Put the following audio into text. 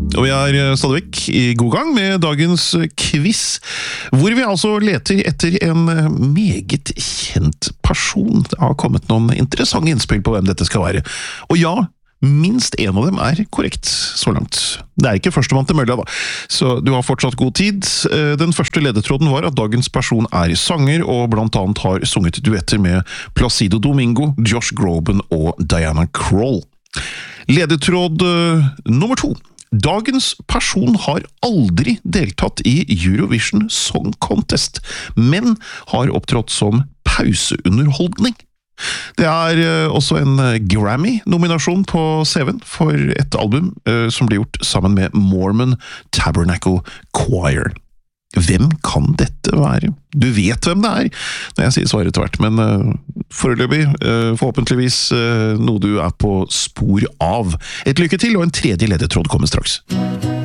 Og vi er stadig vekk i god gang med dagens quiz, hvor vi altså leter etter en meget kjent person. Det har kommet noen interessante innspill på hvem dette skal være. Og ja, minst en av dem er korrekt så langt. Det er ikke førstemann til mølla da, så du har fortsatt god tid. Den første ledetråden var at dagens person er sanger, og blant annet har sunget duetter med Placido Domingo, Josh Groban og Diana Krall. Ledetråd nummer 2. Dagens person har aldri deltatt i Eurovision Song Contest, men har opptrådt som pauseunderholdning. Det er også en Grammy-nominasjon på CV-en for et album som ble gjort sammen med Mormon Tabernacle Choir. Hvem kan dette være? Du vet hvem det er, når jeg sier svaret etter hvert, men foreløpig, forhåpentligvis noe du er på spor av. Et lykke til, og en tredje ledetråd kommer straks.